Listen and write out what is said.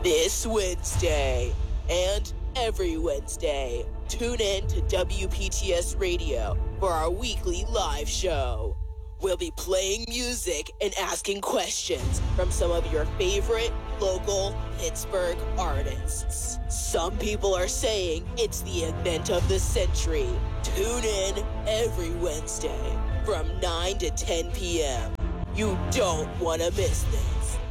this Wednesday and every Wednesday. Tune in to WPTS Radio for our weekly live show. We'll be playing music and asking questions from some of your favorite local Pittsburgh artists. Some people are saying it's the event of the century. Tune in every Wednesday from 9 to 10 p.m. You don't want to miss this.